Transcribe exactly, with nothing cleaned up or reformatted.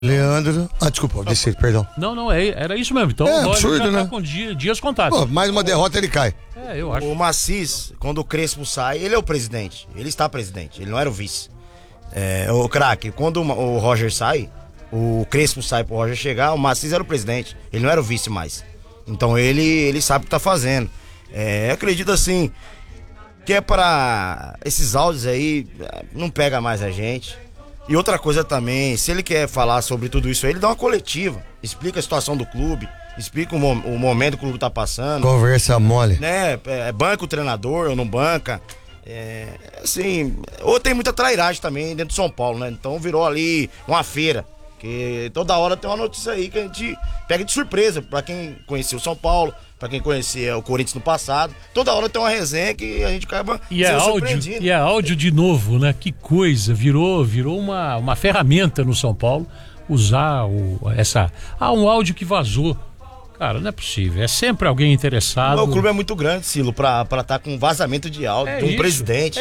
Leandro. Ah, desculpa, desci, perdão. Não, não, é, era isso mesmo. Então É o Roger absurdo, já né? tá com dia, dias contados. Pô, mais uma derrota ele cai. É, eu acho. O Macis, quando o Crespo sai, ele é o presidente. Ele está presidente, ele não era o vice. É, o craque, quando o, o Roger sai, o Crespo sai pro Roger chegar, o Macis era o presidente, ele não era o vice mais. Então ele, ele sabe o que tá fazendo. É, eu acredito assim, que é para esses áudios aí, não pega mais a gente. E outra coisa também, se ele quer falar sobre tudo isso aí, ele dá uma coletiva, explica a situação do clube, explica o, mo o momento que o clube tá passando. Conversa mole. Né, é, banca o treinador ou não banca. É, assim, ou tem muita trairagem também dentro de São Paulo, né? Então virou ali uma feira. Que toda hora tem uma notícia aí que a gente pega de surpresa. Pra quem conhecia o São Paulo, pra quem conhecia o Corinthians no passado, toda hora tem uma resenha que a gente acaba E é sendo áudio, surpreendido. e é áudio de novo, né? Que coisa, virou, virou uma, uma ferramenta no São Paulo usar o, essa, ah, um áudio que vazou. Cara, não é possível, é sempre alguém interessado. O clube é muito grande, Silo, pra estar tá com vazamento de áudio É de um isso. presidente.